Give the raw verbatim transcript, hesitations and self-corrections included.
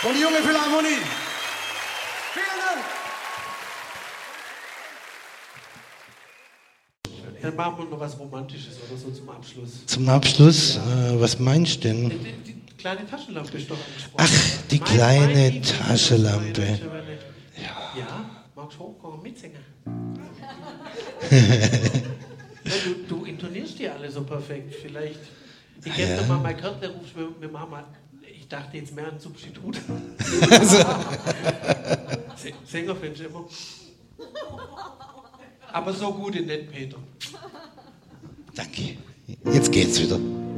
Und die junge Philharmonie. Vielen Dank. Dann machen wir noch was Romantisches oder so zum Abschluss. Zum Abschluss, äh, was meinst du denn? Die, die, die kleine Taschenlampe ist doch angesprochen. Ach, die Mein- kleine mein Liebling- Taschenlampe. Ja. Ja, magst du hochkommen, mitsingen? Ja, du, du intonierst die alle so perfekt. Vielleicht. Ich Ah, gestern ja. mal mein Körtler rufst mir, mir Mama. Ich dachte jetzt mehr an Substitut. Also, S- Sänger findest du immer. Aber so gut in den Peter. danke. Jetzt geht's wieder.